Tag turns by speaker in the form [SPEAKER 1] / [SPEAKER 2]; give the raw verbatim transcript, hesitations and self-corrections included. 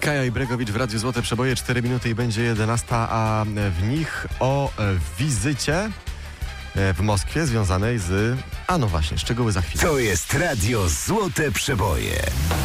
[SPEAKER 1] Kaja Ibregowicz w Radiu Złote Przeboje, cztery minuty i będzie jedenasta, a w nich o wizycie w Moskwie związanej z... A no właśnie, szczegóły za chwilę.
[SPEAKER 2] To jest Radio Złote Przeboje.